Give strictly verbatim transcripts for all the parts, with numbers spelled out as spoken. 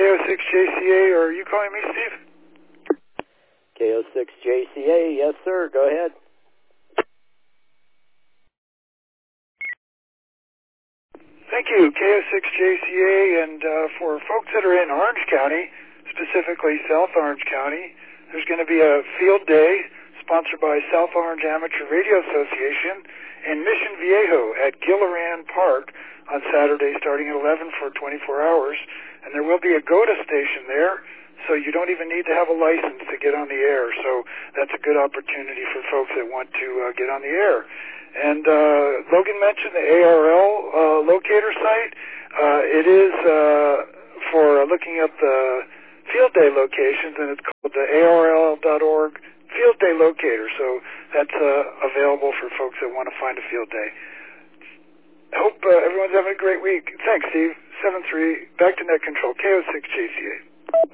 O six J C A, or are you calling me, Steve? K O six J C A, yes, sir. Go ahead. Thank you, K O six J C A, and uh, for folks that are in Orange County, specifically South Orange County, there's going to be a field day sponsored by South Orange Amateur Radio Association in Mission Viejo at Gilliran Park on Saturday starting at eleven for twenty-four hours. And there will be a GOTA station there, so you don't even need to have a license to get on the air. So that's a good opportunity for folks that want to uh, get on the air. And uh, Logan mentioned the A R L uh, locator site. Uh, it is uh, for looking up the field day locations, and it's called the A R L dot org Field Day Locator. So that's uh, available for folks that want to find a field day. I hope uh, everyone's having a great week. Thanks, Steve. seven three, back to net control, K O six J C A.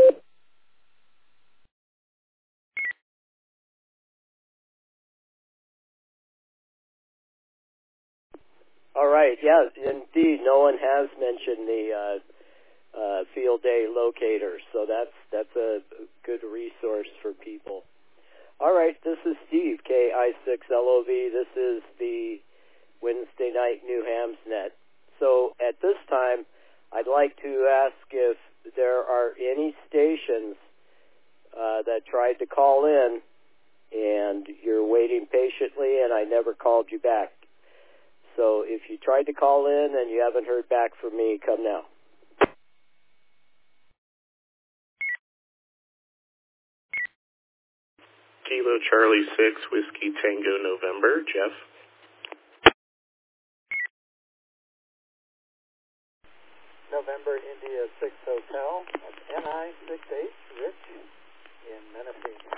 All right, yeah, indeed, no one has mentioned the uh, uh, field day locators, so that's that's a good resource for people. All right, this is Steve, K I six L O V. This is the Wednesday night New Hamsnet. So at this time, I'd like to ask if there are any stations uh, that tried to call in and you're waiting patiently and I never called you back. So if you tried to call in and you haven't heard back from me, come now. Kilo Charlie six, Whiskey Tango November, Jeff. November India six Hotel, that's N I six eight, Rich in Menifee.